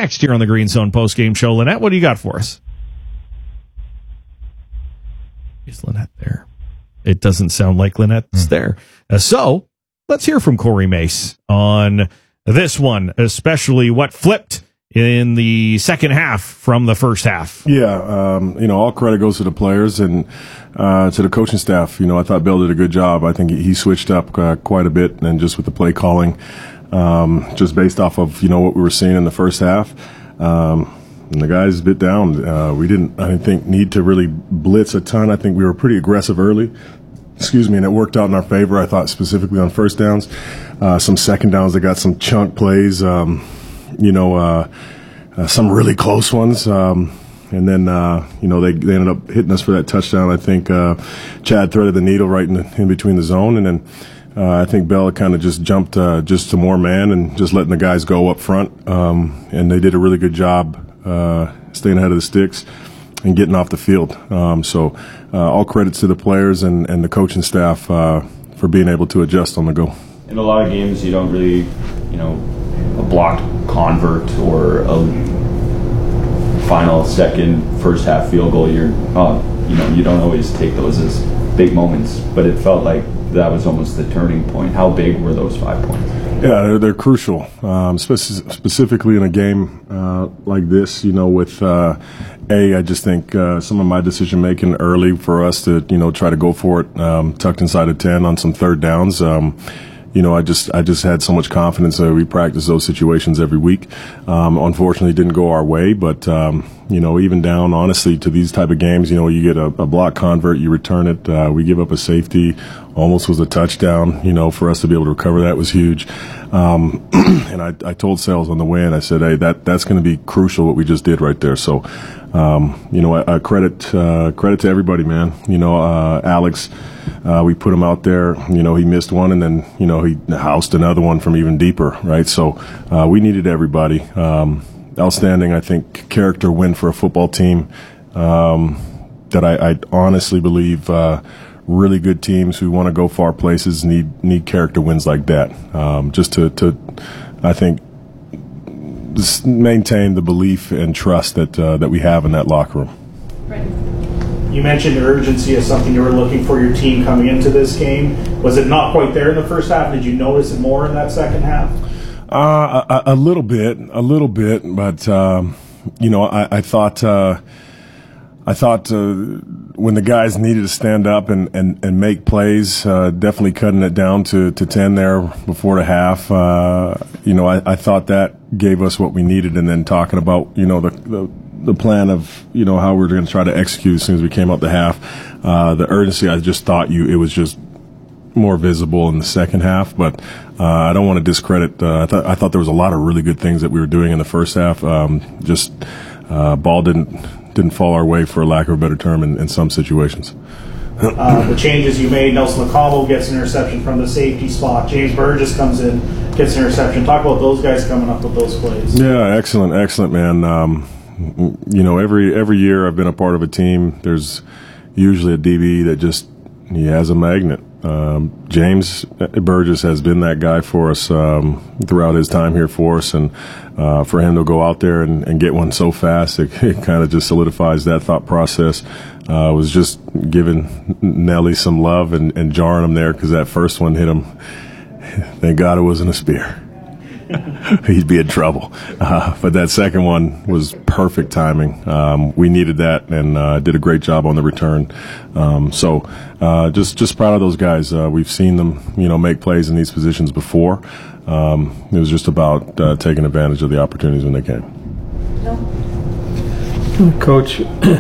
next here on the Green Zone postgame show. Lynette, what do you got for us? Is Lynette there? It doesn't sound like Lynette's there. So let's hear from Corey Mace on this one, especially what flipped in the second half from the first half. Yeah, all credit goes to the players and to the coaching staff. I thought Bill did a good job. I think he switched up quite a bit, and just with the play calling, just based off of what we were seeing in the first half. And the guys bit down. We didn't, I think, need to really blitz a ton. I think we were pretty aggressive early. And it worked out in our favor, I thought, specifically on first downs. Some second downs, they got some chunk plays, some really close ones. And then, they ended up hitting us for that touchdown. I think Chad threaded the needle right in between the zone. And then I think Bella kind of just jumped just to more man and just letting the guys go up front. And they did a really good job staying ahead of the sticks and getting off the field. So all credits to the players and the coaching staff for being able to adjust on the go. In a lot of games, you don't really, a blocked convert or a final second, first half field goal, you don't always take those as big moments, but it felt like that was almost the turning point. How big were those 5 points? Yeah, they're crucial, specifically in a game like this. With I just think some of my decision making early for us to try to go for it, tucked inside of 10 on some third downs. I just had so much confidence that we practice those situations every week. Unfortunately, it didn't go our way, but even down honestly to these type of games, you get a block convert, you return it. We give up a safety, almost was a touchdown. For us to be able to recover that was huge. And I told Sales on the way in, I said, hey, that's going to be crucial what we just did right there. So, I credit to everybody, man. Alex, we put him out there. He missed one, and then he housed another one from even deeper, right? So we needed everybody. Outstanding, I think, character win for a football team that I honestly believe really good teams who want to go far places need character wins like that, just to I think just maintain the belief and trust that we have in that locker room. Right. You mentioned urgency as something you were looking for your team coming into this game. Was it not quite there in the first half? Did you notice it more in that second half? A little bit, but I thought when the guys needed to stand up and make plays, definitely cutting it down to 10 there before the half. I thought that gave us what we needed, and then talking about the plan of how we're going to try to execute as soon as we came out the half. The urgency, I just thought it was just more visible in the second half, but I don't want to discredit. I thought there was a lot of really good things that we were doing in the first half. Ball didn't fall our way, for lack of a better term, in some situations. The changes you made, Nelson LaCombo gets an interception from the safety spot. James Burgess comes in, gets an interception. Talk about those guys coming up with those plays. Yeah, excellent, man. Every year I've been a part of a team, there's usually a DB that he has a magnet. James Burgess has been that guy for us throughout his time here for us, and for him to go out there and get one so fast, it kind of just solidifies that thought process. Was just giving Nelly some love and jarring him there, because that first one hit him. Thank God it wasn't a spear. He'd be in trouble. But that second one was perfect timing. We needed that, and did a great job on the return. Just proud of those guys. We've seen them, make plays in these positions before. It was just about taking advantage of the opportunities when they came. Coach,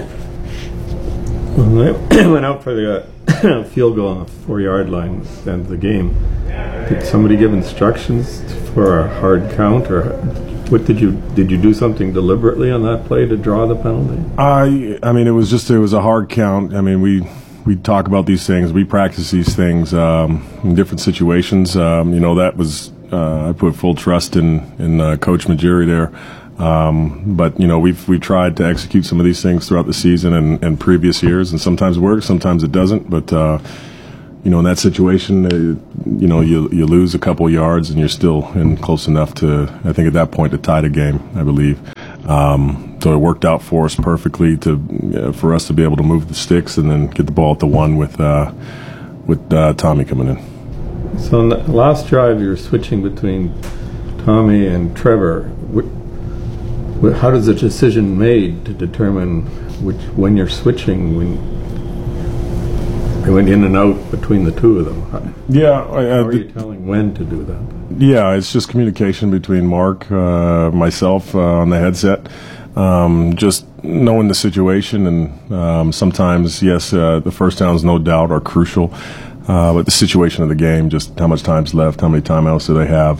when I went out for the field goal on the 4-yard line at the end of the game, did somebody give instructions for a hard count, or what did you do something deliberately on that play to draw the penalty? I mean, it was a hard count. I mean, we talk about these things, we practice these things in different situations. That was I put full trust in Coach Majiri there. But we've tried to execute some of these things throughout the season and previous years, and sometimes it works, sometimes it doesn't. But in that situation, you lose a couple yards and you're still in close enough to, I think at that point, to tie the game, I believe. So it worked out for us perfectly for us to be able to move the sticks and then get the ball at the one with Tommy coming in. So on the last drive, you were switching between Tommy and Trevor. How does the decision made to determine when you're switching, when they went in and out between the two of them? How are you telling when to do that? Yeah, it's just communication between Mark, myself on the headset. Just knowing the situation, and sometimes, yes, the first downs no doubt are crucial, but the situation of the game, just how much time's left, how many timeouts do they have,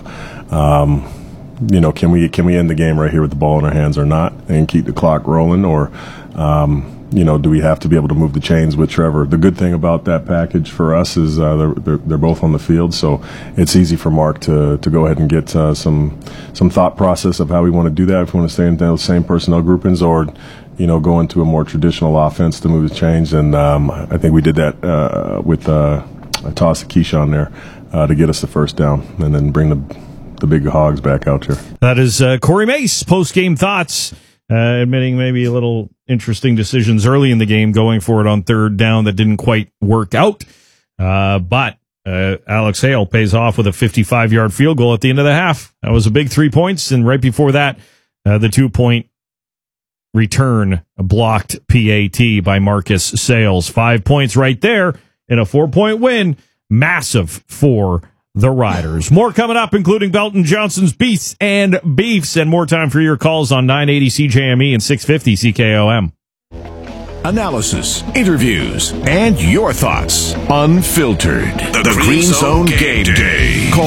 can we end the game right here with the ball in our hands or not, and keep the clock rolling, or do we have to be able to move the chains with Trevor? The good thing about that package for us is they're both on the field, so it's easy for Mark to go ahead and get some thought process of how we want to do that, if we want to stay in those same personnel groupings or go into a more traditional offense to move the chains. And I think we did that with a toss of Keyshawn there to get us the first down and then bring the big hogs back out here. That is Corey Mace, post-game thoughts, admitting maybe a little interesting decisions early in the game, going for it on third down that didn't quite work out. But Alex Hale pays off with a 55-yard field goal at the end of the half. That was a big 3 points, and right before that, the 2-point return blocked PAT by Marcus Sales. 5 points right there in a 4-point win. Massive for the Riders. More coming up, including Belton Johnson's Beasts and Beefs, and more time for your calls on 980 CJME and 650 CKOM. Analysis, interviews, and your thoughts unfiltered. The Green Zone Game Day. Call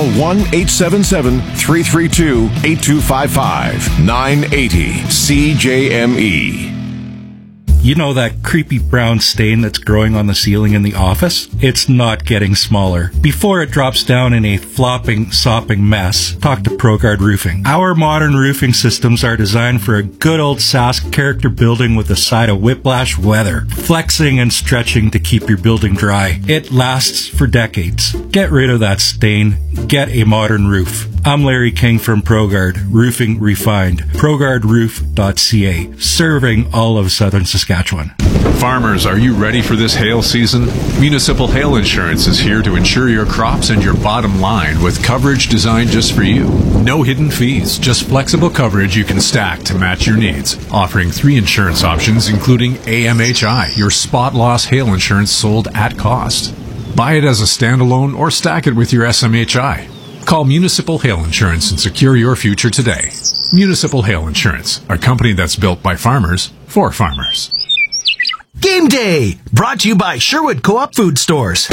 1-877-332-8255. 980 CJME. You know that creepy brown stain that's growing on the ceiling in the office? It's not getting smaller. Before it drops down in a flopping, sopping mess, talk to ProGuard Roofing. Our modern roofing systems are designed for a good old Sask character building with a side of whiplash weather, flexing and stretching to keep your building dry. It lasts for decades. Get rid of that stain. Get a modern roof. I'm Larry King from ProGuard, Roofing Refined. ProGuardRoof.ca, serving all of southern Saskatchewan. Farmers, are you ready for this hail season? Municipal Hail Insurance is here to insure your crops and your bottom line with coverage designed just for you. No hidden fees, just flexible coverage you can stack to match your needs. Offering 3 insurance options, including AMHI, your spot loss hail insurance sold at cost. Buy it as a standalone or stack it with your SMHI. Call Municipal Hail Insurance and secure your future today. Municipal Hail Insurance, a company that's built by farmers for farmers. Game Day, brought to you by Sherwood Co-op Food Stores.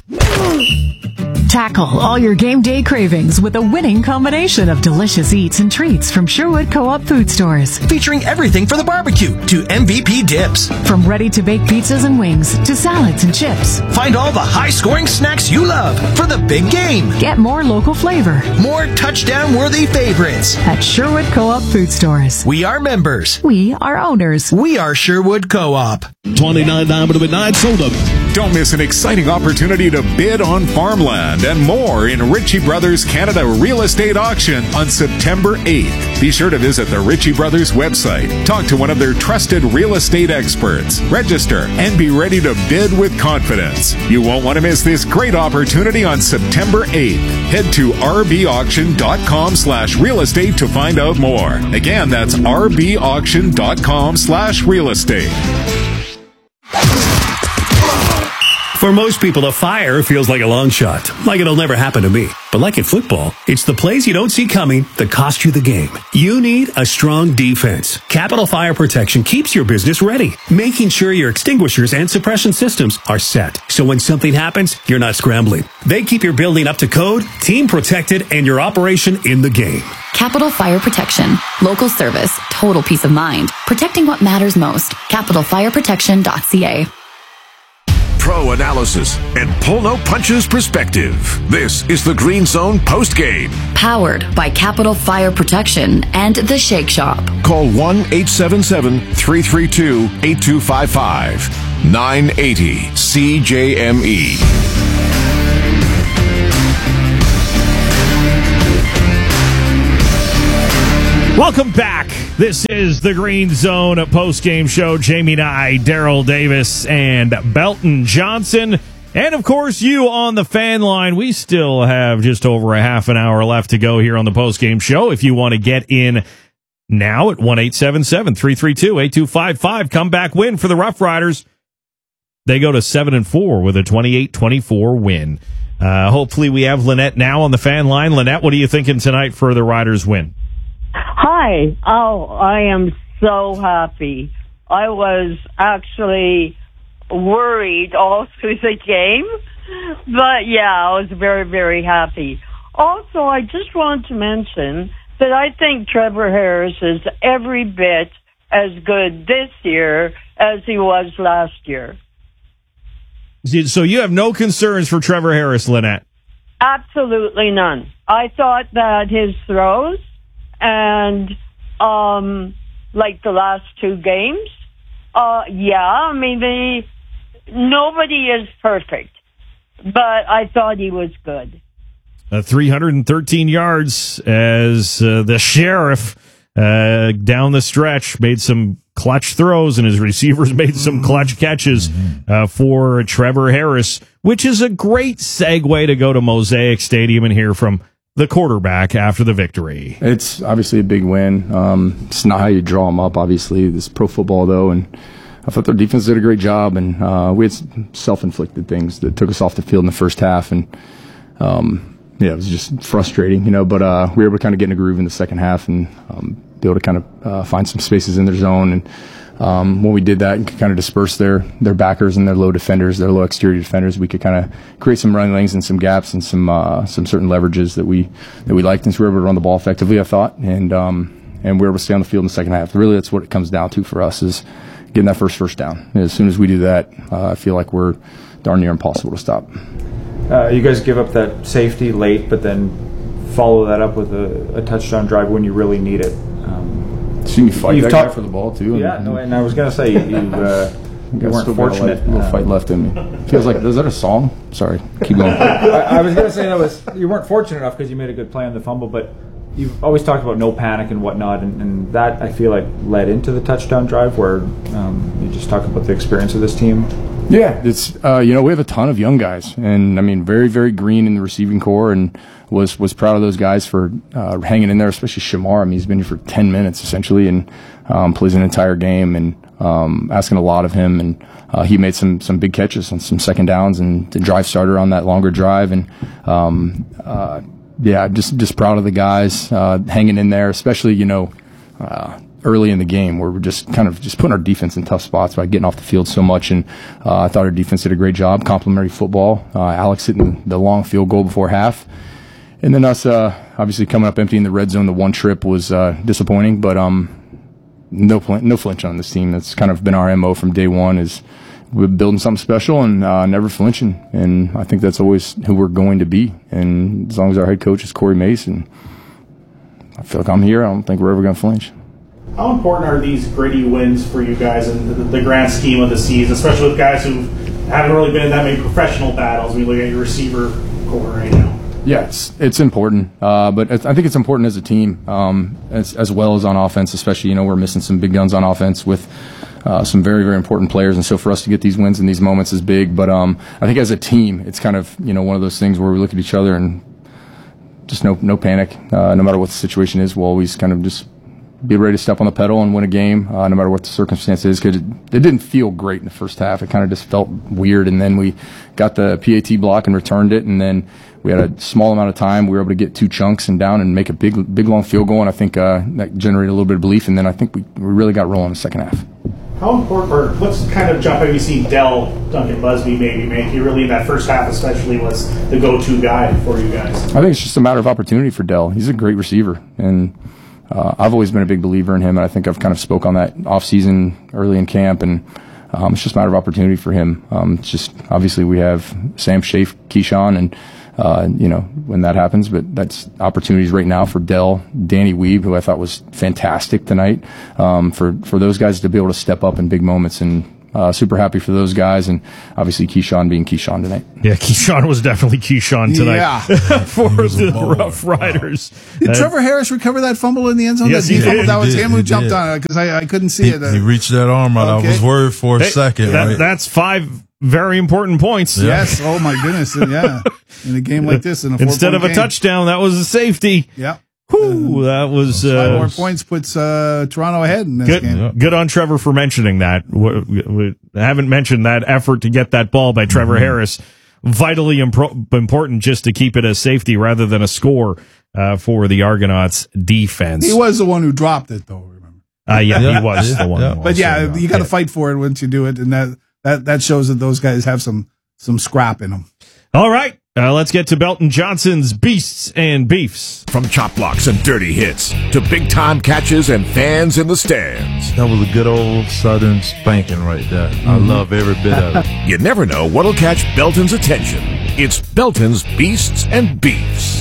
Tackle all your game day cravings with a winning combination of delicious eats and treats from Sherwood Co-op Food Stores. Featuring everything for the barbecue to MVP dips. From ready-to-bake pizzas and wings to salads and chips. Find all the high-scoring snacks you love for the big game. Get more local flavor. More touchdown-worthy favorites. At Sherwood Co-op Food Stores. We are members. We are owners. We are Sherwood Co-op. $29 to midnight sold up. Don't miss an exciting opportunity to bid on farmland and more in Ritchie Brothers Canada Real Estate Auction on September 8th. Be sure to visit the Ritchie Brothers website. Talk to one of their trusted real estate experts. Register and be ready to bid with confidence. You won't want to miss this great opportunity on September 8th. Head to rbauction.com/real estate to find out more. Again, that's rbauction.com/real estate. For most people, a fire feels like a long shot, like it'll never happen to me. But like in football, it's the plays you don't see coming that cost you the game. You need a strong defense. Capital Fire Protection keeps your business ready, making sure your extinguishers and suppression systems are set. So when something happens, you're not scrambling. They keep your building up to code, team protected, and your operation in the game. Capital Fire Protection. Local service. Total peace of mind. Protecting what matters most. CapitalFireProtection.ca. Pro analysis and pull no punches perspective. This is the Green Zone postgame. Powered by Capital Fire Protection and The Shake Shop. Call 1-877-332-8255. 980 CJME. Welcome back This is the Green Zone post-game show. Jamie Nye, Daryl Davis, and Belton Johnson. And, of course, you on the fan line. We still have just over a half an hour left to go here on the post-game show. If you want to get in now at 1-877-332-8255, comeback win for the Rough Riders. They go to 7-4 with a 28-24 win. Hopefully we have Lynette now on the fan line. Lynette, what are you thinking tonight for the Riders win? Hi. Oh, I am so happy. I was actually worried all through the game, but yeah, I was very, very happy. Also, I just want to mention that I think Trevor Harris is every bit as good this year as he was last year. So you have no concerns for Trevor Harris, Lynette? Absolutely none. I thought that his throws and like the last two games, nobody is perfect, but I thought he was good. 313 yards as the Sheriff down the stretch made some clutch throws, and his receivers made some clutch catches for Trevor Harris, which is a great segue to go to Mosaic Stadium and hear from the quarterback after the victory. It's obviously a big win. It's not how you draw them up, obviously. This is pro football, though, and I thought their defense did a great job, and we had some self-inflicted things that took us off the field in the first half, and it was just frustrating, but we were able to kind of get in a groove in the second half and be able to kind of find some spaces in their zone, and when we did that and could kind of disperse their backers and their low defenders, their low exterior defenders, we could kind of create some running lanes and some gaps and some certain leverages that we liked, and so we were able to run the ball effectively, I thought, and we were able to stay on the field in the second half. Really, that's what it comes down to for us, is getting that first down. As soon as we do that, I feel like we're darn near impossible to stop. You guys give up that safety late, but then follow that up with a touchdown drive when you really need it. See me fight that guy for the ball, too. Yeah, and I was going to say, you weren't fortunate. A little fight left in me. Feels like, is that a song? Sorry, keep going. I was going to say you weren't fortunate enough because you made a good play on the fumble, but you've always talked about no panic and whatnot, and that, I feel like, led into the touchdown drive where you just talk about the experience of this team. Yeah, it's we have a ton of young guys, and I mean, very, very green in the receiving core, and was proud of those guys for hanging in there, especially Shamar. I mean, he's been here for 10 minutes essentially, and plays an entire game, and asking a lot of him, and he made some big catches on some second downs, and the drive starter on that longer drive, and just proud of the guys hanging in there, especially early in the game, where we're just kind of just putting our defense in tough spots by getting off the field so much. And I thought our defense did a great job, complimentary football. Alex hitting the long field goal before half. And then us obviously coming up empty in the red zone, the one trip was disappointing, but no flinch on this team. That's kind of been our MO from day one, is we're building something special and never flinching. And I think that's always who we're going to be. And as long as our head coach is Corey Mason, I feel like I'm here. I don't think we're ever going to flinch. How important are these gritty wins for you guys in the grand scheme of the season, especially with guys who haven't really been in that many professional battles? We look at your receiver core right now. Yeah, it's important, but I think it's important as a team, as well as on offense, especially, we're missing some big guns on offense with some very, very important players, and so for us to get these wins in these moments is big, but I think as a team, it's kind of, one of those things where we look at each other and just no panic, no matter what the situation is, we'll always kind of just be ready to step on the pedal and win a game, no matter what the circumstance is, because it didn't feel great in the first half. It kind of just felt weird, and then we got the PAT block and returned it, and then we had a small amount of time. We were able to get two chunks and down and make a big long field goal, and I think that generated a little bit of belief, and then I think we really got rolling in the second half. How important, or let's kind of jump in, you see Dell Duncan Busby maybe make you really in that first half especially was the go-to guy for you guys? I think it's just a matter of opportunity for Dell. He's a great receiver, and I've always been a big believer in him, and I think I've kind of spoke on that off-season early in camp, and it's just a matter of opportunity for him. It's just, obviously we have Sam Shafe, Keyshawn, and when that happens, but that's opportunities right now for Dell, Danny Weeb, who I thought was fantastic tonight, for those guys to be able to step up in big moments, and super happy for those guys, and obviously Keyshawn being Keyshawn tonight. Yeah, Keyshawn was definitely Keyshawn tonight. Yeah. For the Rough Riders. Did Trevor Harris recover that fumble in the end zone? Yes, he did. That was him who He jumped did. on it because I couldn't see it. He reached that arm out. Okay. I was worried for a second. Right? That's 5 very important points. Yes. Oh my goodness. Yeah. In a game like this, instead of a game. touchdown, that was a safety. Yeah. Whew, that was 5 more points puts Toronto ahead in this game. Good on Trevor for mentioning that. We haven't mentioned that effort to get that ball by Trevor Harris. Vitally important just to keep it a safety rather than a score for the Argonauts defense. He was the one who dropped it, though. Remember? He was the one. Yeah. But yeah, you got to fight for it once you do it, and that shows that those guys have some scrap in them. All right, let's get to Belton Johnson's Beasts and Beefs. From chop blocks and dirty hits to big-time catches and fans in the stands. That was a good old Southern spanking right there. I love every bit of it. You never know what'll catch Belton's attention. It's Belton's Beasts and Beefs.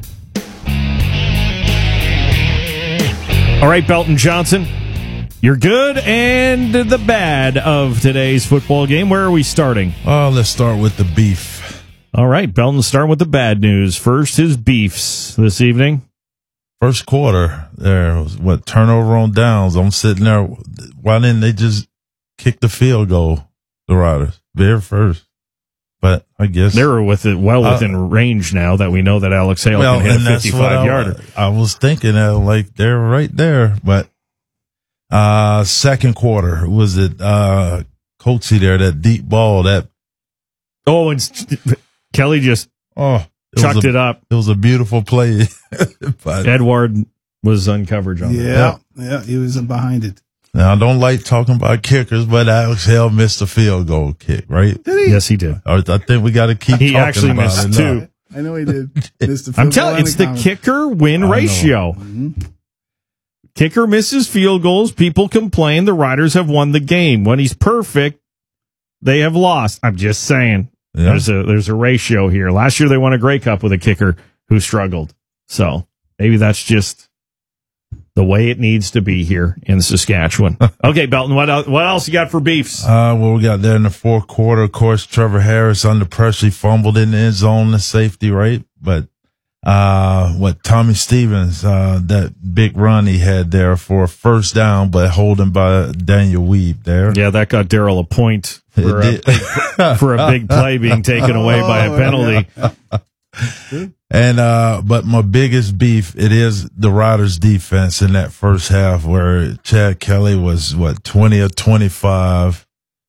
All right, Belton Johnson, you're good and the bad of today's football game. Where are we starting? Let's start with the beef. All right, Belton, starting with the bad news. First, his beefs this evening. First quarter, there was turnover on downs. I'm sitting there. Why didn't they just kick the field goal? The Riders, very first. But I guess they're within range now that we know that Alex Hale can hit a 55-yarder. I was thinking like they're right there, but second quarter was it Coatsy there, that deep ball that and Kelly just chucked it up. It was a beautiful play. But Edward was uncovered on that. Yeah, he was behind it. Now, I don't like talking about kickers, but Alex Hale missed a field goal kick, right? Did he? Yes, he did. I think we got to keep he talking actually about missed it. two. I know he did. Missed the I'm telling you, it's the kicker-win ratio. Kicker misses field goals. People complain. The Riders have won the game. When he's perfect, they have lost. I'm just saying. Yeah. There's a ratio here. Last year they won a Grey Cup with a kicker who struggled. So maybe that's just the way it needs to be here in Saskatchewan. Okay, Belton, what else you got for beefs? We got there in the fourth quarter. Of course, Trevor Harris under pressure, he fumbled in the end zone, the safety, right? But Tommy Stevens, that big run he had there for a first down, but holding by Daniel Weeb there. Yeah, that got Darryl a point for a big play being taken away by a penalty. And but my biggest beef, it is the Riders defense in that first half where Chad Kelly was 20 of 25,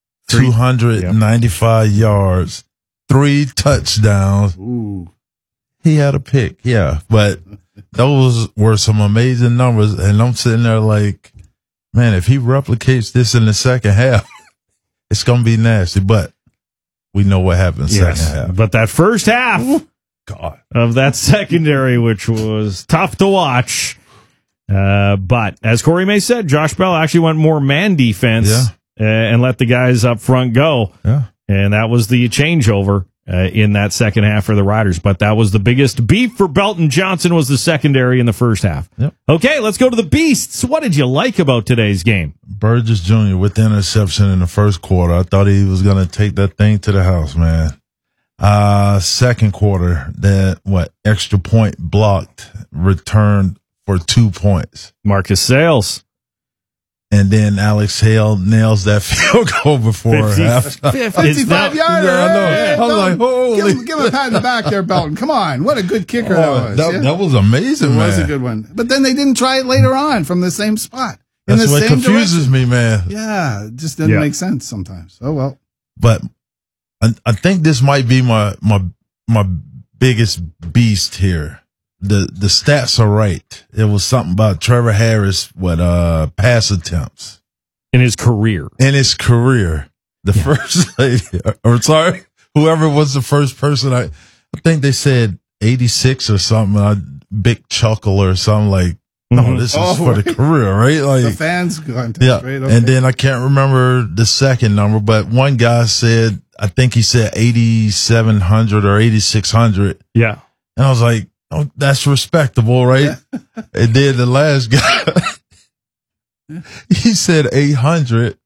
295 yards, 3 touchdowns. Ooh. He had a pick, yeah, but those were some amazing numbers, and I'm sitting there like, man, if he replicates this in the second half, it's gonna be nasty. But we know what happens second half. But that first half of that secondary, which was tough to watch. But as Corey May said, Josh Bell actually went more man defense and let the guys up front go. Yeah. And that was the changeover in that second half for the Riders. But that was the biggest beef for Belton Johnson, was the secondary in the first half. Yep. Okay, let's go to the Beasts. What did you like about today's game? Burgess Jr. with the interception in the first quarter. I thought he was going to take that thing to the house, man. Second quarter, that extra point blocked, returned for 2 points. Marcus Sales. And then Alex Hale nails that field goal before halftime. 55-yarder. I know. I'm like, holy. Give him a pat in the back there, Belton. Come on. What a good kicker that was. That was amazing, man. It was a good one. But then they didn't try it later on from the same spot. That's what confuses me, man. Yeah, it just doesn't make sense sometimes. Oh, well. But I think this might be my biggest beast here. The stats are right. It was something about Trevor Harris with pass attempts in his career. The first lady, or sorry, whoever was the first person. I think they said 86 or something. A big chuckle or something like. No, this is for the career, right? Like the fans contest, yeah. right? Okay. And then I can't remember the second number, but one guy said, I think he said 8,700 or 8,600. Yeah. And I was like, oh, that's respectable, right? And then the last guy, he said 800.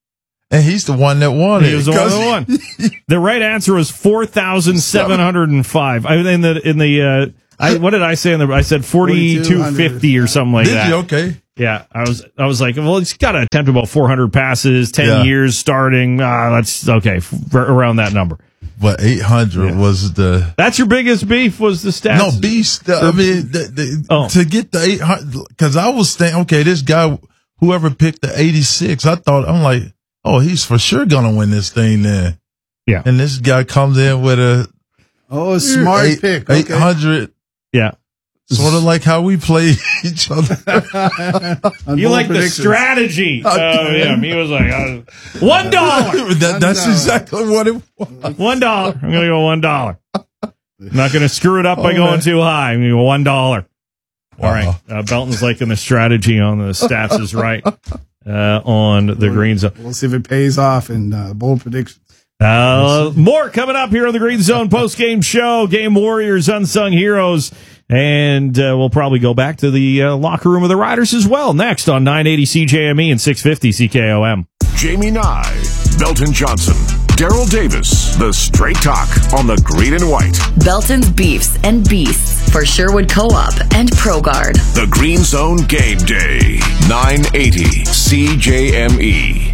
And he's the one that won it. He was the one that won. The right answer was 4,705. What did I say? I said 4,250 or something like that. Did you? Okay. Yeah, I was like, well, he's got to attempt about 400 passes, 10 years starting. That's okay, around that number. But 800 was the. That's your biggest beef, was the stats? No, beast. I mean, to get the 800, because I was thinking, okay, this guy, whoever picked the 86, I'm like, oh, he's for sure gonna win this thing then. Yeah. And this guy comes in with a smart pick. Okay. 800. Yeah. Sort of like how we play each other. You like the strategy. Yeah. He was like, $1. That's exactly what it was. $1. I'm going to go $1. I'm not going to screw it up by going too high. I'm going to go $1. All right. Belton's liking the strategy on the stats is right on the Green Zone. We'll see if it pays off in bold predictions. More coming up here on the Green Zone post-game show. Game Warriors, Unsung Heroes. And we'll probably go back to the locker room of the Riders as well next on 980 CJME and 650 CKOM. Jamie Nye, Belton Johnson, Daryl Davis, the Straight Talk on the Green and White. Belton's Beefs and Beasts for Sherwood Co-op and ProGuard. The Green Zone Game Day, 980 CJME.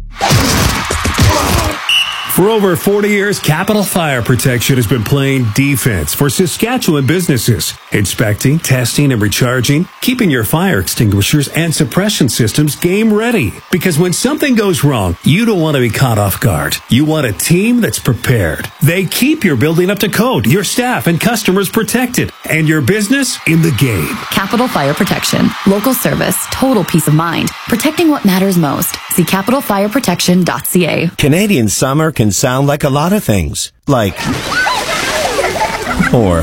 For over 40 years, Capital Fire Protection has been playing defense for Saskatchewan businesses, inspecting, testing, and recharging, keeping your fire extinguishers and suppression systems game ready. Because when something goes wrong, you don't want to be caught off guard. You want a team that's prepared. They keep your building up to code, your staff and customers protected, and your business in the game. Capital Fire Protection. Local service, total peace of mind. Protecting what matters most. See capitalfireprotection.ca. Canadian summer can sound like a lot of things. Like, or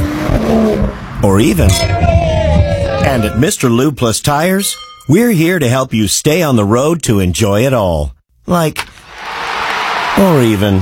even. And at Mr. Lube Plus Tires, we're here to help you stay on the road to enjoy it all. Like, or even.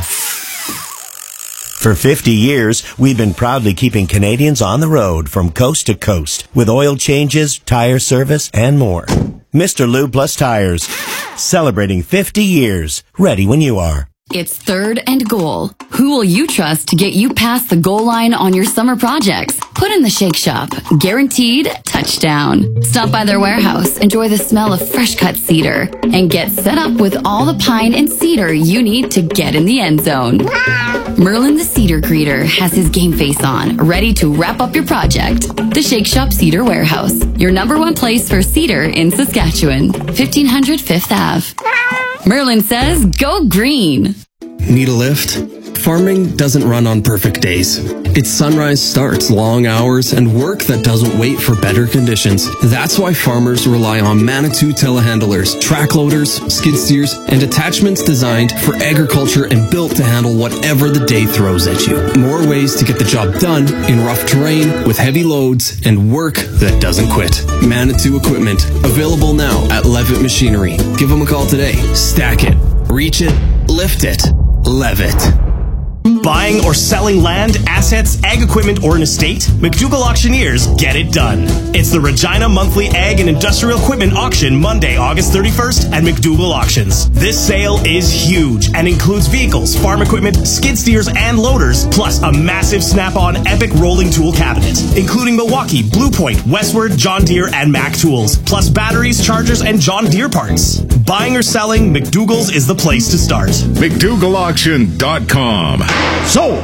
For 50 years, we've been proudly keeping Canadians on the road from coast to coast with oil changes, tire service, and more. Mr. Lube Plus Tires, celebrating 50 years, ready when you are. It's 3rd and goal. Who will you trust to get you past the goal line on your summer projects? Put in the Shake Shop. Guaranteed touchdown. Stop by their warehouse, enjoy the smell of fresh cut cedar, and get set up with all the pine and cedar you need to get in the end zone. Merlin the Cedar Greeter has his game face on, ready to wrap up your project. The Shake Shop Cedar Warehouse, your #1 place for cedar in Saskatchewan. 1500 5th Ave. Merlin says, go green. Need a lift? Farming doesn't run on perfect days. Its sunrise starts, long hours, and work that doesn't wait for better conditions. That's why farmers rely on Manitou telehandlers, track loaders, skid steers, and attachments designed for agriculture and built to handle whatever the day throws at you. More ways to get the job done in rough terrain with heavy loads and work that doesn't quit. Manitou equipment, available now at Levitt Machinery. Give them a call today. Stack it, reach it, lift it, Levitt. Buying or selling land, assets, ag equipment, or an estate? McDougall Auctioneers get it done. It's the Regina Monthly Ag and Industrial Equipment Auction Monday, August 31st at McDougall Auctions. This sale is huge and includes vehicles, farm equipment, skid steers, and loaders, plus a massive snap-on epic rolling tool cabinet, including Milwaukee, Blue Point, Westward, John Deere, and Mac tools, plus batteries, chargers, and John Deere parts. Buying or selling, McDougall's is the place to start. McDougallAuction.com. Sold.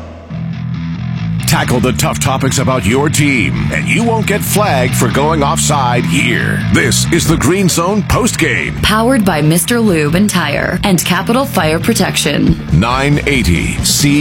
Tackle the tough topics about your team, and you won't get flagged for going offside here. This is the Green Zone postgame. Powered by Mr. Lube and Tire and Capital Fire Protection. 980 C.